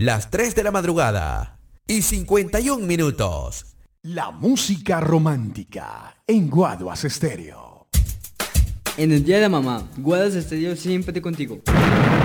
las 3 de la madrugada y 51 minutos. La música romántica en Guaduas Estéreo. En el día de mamá, Guaduas Estéreo siempre contigo.